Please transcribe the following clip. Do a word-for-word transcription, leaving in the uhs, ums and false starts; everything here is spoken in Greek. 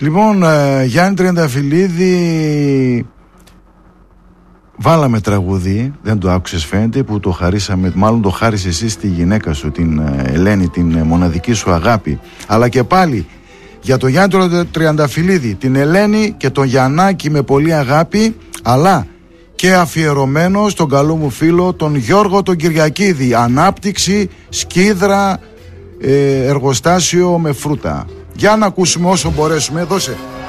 Λοιπόν, ε, Γιάννη Τριανταφυλλίδη, βάλαμε τραγούδι, δεν το άκουσες φαίνεται, που το χαρίσαμε, μάλλον το χάρισε εσύ στη γυναίκα σου, την ε, Ελένη, την ε, μοναδική σου αγάπη. Αλλά και πάλι για τον Γιάννη Τριανταφυλλίδη, την Ελένη και τον Γιαννάκη με πολύ αγάπη, αλλά και αφιερωμένο στον καλό μου φίλο τον Γιώργο τον Κυριακίδη. Ανάπτυξη, σκίδρα, ε, εργοστάσιο με φρούτα. Για να ακούσουμε όσο μπορέσουμε, δώσε.